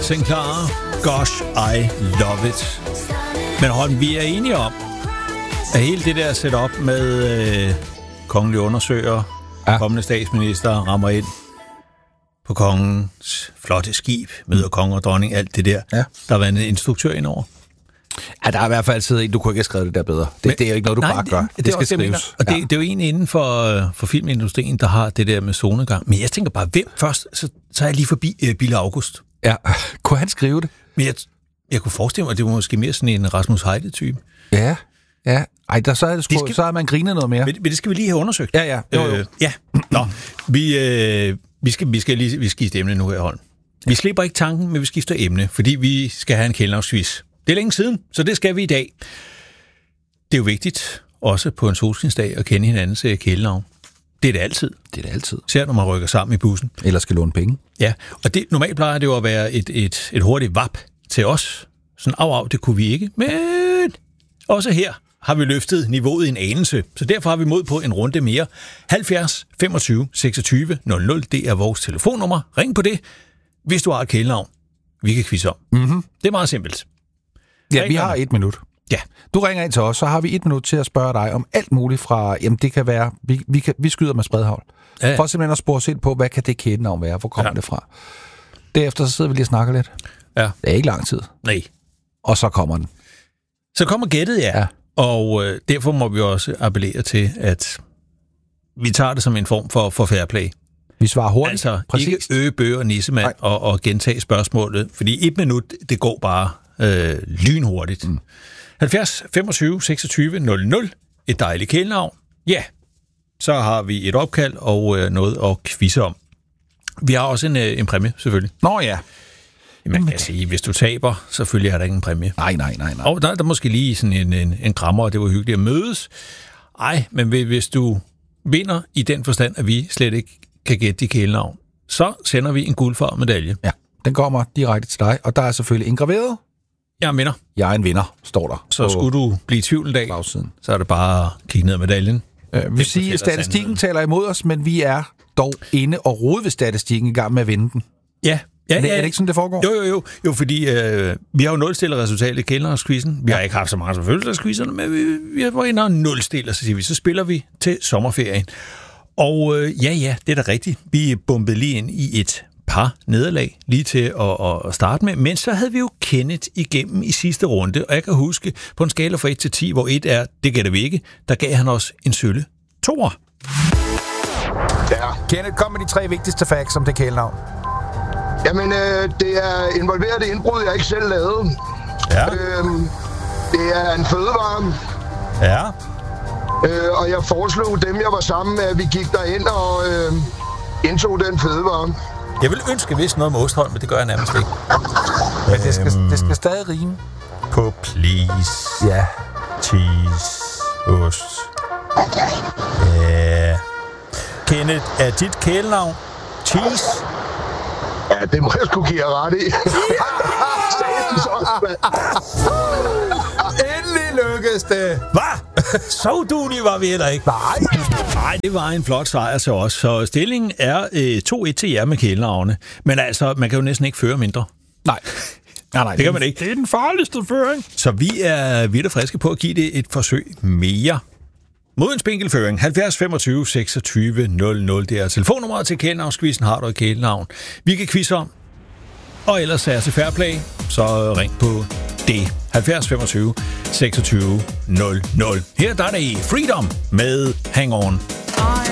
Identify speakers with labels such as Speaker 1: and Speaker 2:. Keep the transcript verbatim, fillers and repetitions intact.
Speaker 1: Sinclair, Gosh, I Love It. Men Holm, vi er enige om, at hele det der setup med øh, kongelige undersøger, ja. kommende statsminister rammer ind på kongens flotte skib, møder konge og dronning, alt det der. Ja. Der har været en instruktør indover.
Speaker 2: Ja, der er i hvert fald siddet en, du kunne ikke have skrevet det der bedre. Det, Men, det er jo ikke noget, du nej, bare gør. Det, det, det skal skrives.
Speaker 1: Og det, ja. det er jo egentlig inden for, for filmindustrien, der har det der med zonegang. Men jeg tænker bare, hvem først? Så, så er jeg lige forbi uh, Bille August.
Speaker 2: Ja, kunne han skrive det?
Speaker 1: Men jeg, jeg kunne forestille mig, at det var måske mere sådan en Rasmus Heide-type.
Speaker 2: Ja, ja. Ej, der, så, er det sgu, det skal, så er man grinet noget mere.
Speaker 1: Men, men det skal vi lige have undersøgt.
Speaker 2: Ja, ja. Jo, jo.
Speaker 1: Øh, ja. Nå, vi, øh, vi, skal, vi skal lige vi skifte emne nu her, Holm. Vi slipper ikke tanken, men vi skifter emne, fordi vi skal have en kældnavnsquiz. Det er længe siden, så det skal vi i dag. Det er jo vigtigt, også på en solskinsdag, at kende hinandens kælenavn. Det er det altid.
Speaker 2: Det er det altid.
Speaker 1: Især når man rykker sammen i bussen.
Speaker 2: Eller skal låne penge.
Speaker 1: Ja, og det, normalt plejer det jo at være et, et, et hurtigt vap til os. Sådan, af, af, det kunne vi ikke. Men også her har vi løftet niveauet i en anelse. Så derfor har vi mod på en runde mere. halvfjerds femogtyve seksogtyve nul nul, det er vores telefonnummer. Ring på det, hvis du har et kælenavn. Vi kan quizze om.
Speaker 2: Mm-hmm.
Speaker 1: Det er meget simpelt.
Speaker 2: Ja, vi har et minut.
Speaker 1: Ja.
Speaker 2: Du ringer ind til os, så har vi et minut til at spørge dig om alt muligt fra, jamen det kan være, vi, vi, kan, vi skyder med spredhavl. Ja, ja. For simpelthen at spore os ind på, hvad kan det kælenavn være? Hvor kommer ja. det fra? Derefter så sidder vi lige og snakker lidt.
Speaker 1: Ja.
Speaker 2: Det er ikke lang tid.
Speaker 1: Nej.
Speaker 2: Og så kommer den.
Speaker 1: Så kommer gættet, ja. ja. Og øh, derfor må vi også appellere til, at vi tager det som en form for, for fair play.
Speaker 2: Vi svarer hurtigt.
Speaker 1: Altså
Speaker 2: præcis.
Speaker 1: Ikke øge, bøge og nissemand og, og gentage spørgsmålet, fordi et minut, det går bare øh, lynhurtigt. Mm. halvfjerds femogtyve seksogtyve nul nul, et dejligt kælenavn. Ja, så har vi et opkald og øh, noget at quizze om. Vi har også en, øh, en præmie, selvfølgelig.
Speaker 2: Nå ja.
Speaker 1: Man kan sige, hvis du taber, selvfølgelig er der ikke en præmie.
Speaker 2: Nej, nej, nej, nej.
Speaker 1: Og der er der måske lige sådan en, en, en krammer, og det var hyggeligt at mødes. Ej, men hvis du vinder i den forstand, at vi slet ikke kan gætte dit kælenavn, så sender vi en guldfarvet medalje.
Speaker 2: Ja, den kommer direkte til dig, og der er selvfølgelig indgraveret.
Speaker 1: Jeg er en vinder.
Speaker 2: Jeg er en vinder, står der.
Speaker 1: Så skulle du blive i tvivl en dag, så er det bare at kigge ned af medaljen.
Speaker 2: Øh, vi siger, at statistikken taler imod os, men vi er dog inde og rode ved statistikken i gang med at vinde den.
Speaker 1: Ja. Ja,
Speaker 2: er, det,
Speaker 1: ja.
Speaker 2: er det ikke sådan, det foregår?
Speaker 1: Jo, jo, jo. Jo, fordi øh, vi har jo nulstillet resultat i kældnavnsquizzen. Vi ja. har ikke haft så meget som fødselsdagsquizzerne, men vi, vi har været inde og nulstillet, så siger vi, så spiller vi til sommerferien. Og øh, ja, ja, det er da rigtigt. Vi bumpede lige ind i et par nederlag, lige til at, at starte med. Men så havde vi jo Kenneth igennem i sidste runde, og jeg kan huske, på en skala fra et til ti, hvor et er, det gætter vi ikke, der gav han os en sølle toer.
Speaker 2: Ja. Kenneth, kom med de tre vigtigste facts om det kælenavn.
Speaker 3: Jamen, øh, det er involveret i indbrud, jeg ikke selv lavede.
Speaker 1: Ja.
Speaker 3: Øhm, det er en fødevare.
Speaker 1: Ja.
Speaker 3: Øh, og jeg foreslog dem, jeg var sammen med, at vi gik derind og øh, indtog den fødevare.
Speaker 1: Jeg vil ønske vist noget med Ostholm, men det gør jeg nærmest ikke.
Speaker 2: Men det skal, det skal stadig rime.
Speaker 1: På please.
Speaker 2: Ja.
Speaker 1: Cheese. Ost. Ja. Kenneth, er dit kælenavn cheese?
Speaker 3: Ja, det må jeg sgu give jer ret i.
Speaker 2: Endelig lykkedes det.
Speaker 1: Hvad? Så duelig var vi heller ikke.
Speaker 2: Nej.
Speaker 1: Nej, det var en flot sejr til os. Så stillingen er øh, to et til jer med kælenavne. Men altså, man kan jo næsten ikke føre mindre.
Speaker 2: Nej. Nej, nej.
Speaker 1: Det kan man ikke.
Speaker 2: Det er den farligste føring.
Speaker 1: Så vi er vidt og friske på at give det et forsøg mere. Mod en spinkelføring, halvfjerds femogtyve seksogtyve nul nul, det er telefonnummeret til kælenavnsquizzen, har du et kælenavn. Vi kan quizze om, og ellers er til fair play, så ring på det. halvfjerds femogtyve seksogtyve nul nul. Her der er det Freedom med Hang On.